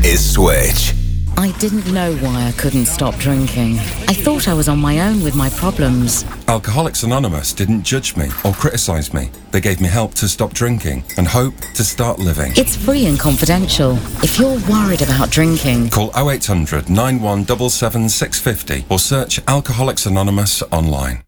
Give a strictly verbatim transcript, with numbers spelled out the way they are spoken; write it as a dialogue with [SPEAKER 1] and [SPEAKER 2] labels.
[SPEAKER 1] is Switch.
[SPEAKER 2] I didn't know why I couldn't stop drinking. I thought I was on my own with my problems.
[SPEAKER 3] Alcoholics Anonymous didn't judge me or criticise me. They gave me help to stop drinking and hope to start living.
[SPEAKER 2] It's free and confidential. If you're worried about drinking,
[SPEAKER 3] Call oh eight hundred, nine one seven seven, six five oh or search Alcoholics Anonymous online.